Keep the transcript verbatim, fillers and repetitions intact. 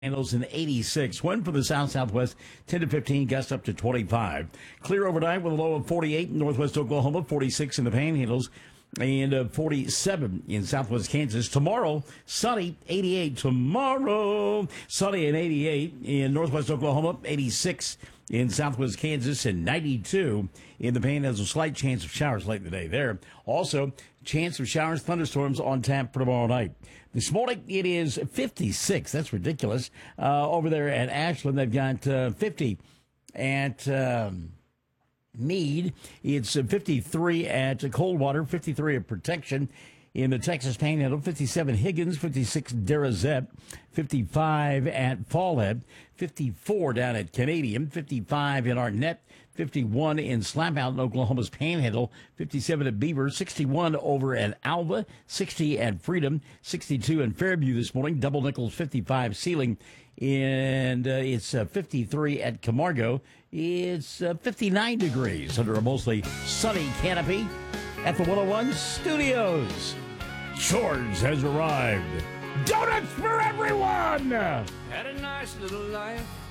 Handles an eighty-six. Wind from the south-southwest, ten to fifteen, gusts up to twenty-five. Clear overnight with a low of forty-eight in northwest Oklahoma, forty-six in the Panhandles, and uh, forty-seven in southwest Kansas. Tomorrow, sunny, eighty-eight. Tomorrow, sunny and eighty-eight in northwest Oklahoma, eighty-six in southwest Kansas, and ninety-two in the Panhandles. A slight chance of showers late in the day there. Also, chance of showers, thunderstorms on tap for tomorrow night. This morning, it is fifty-six. That's ridiculous. Uh, over there at Ashland, they've got uh, fifty at um, Meade. It's uh, fifty-three at Coldwater, fifty-three at Protection. In the Texas Panhandle, fifty-seven Higgins, fifty-six Derazette, fifty-five at Fallhead, fifty-four down at Canadian, fifty-five in Arnett, fifty-one in Slapout in Oklahoma's Panhandle, fifty-seven at Beaver, sixty-one over at Alva, sixty at Freedom, sixty-two in Fairview this morning, Double Nickels, fifty-five Sealing, and uh, it's uh, fifty-three at Camargo. It's uh, fifty-nine degrees under a mostly sunny canopy at the one oh one Studios. Shores has arrived. Donuts for everyone! Had a nice little life